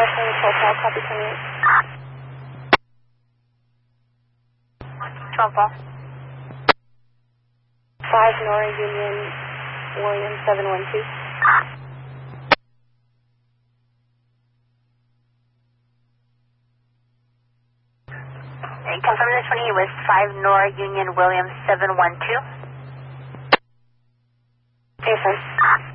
California Hotel, copy 28. 12 ball. 5 Nora Union William 712. Confirm this 28 was 5 Nora Union William 712. Yes, sir.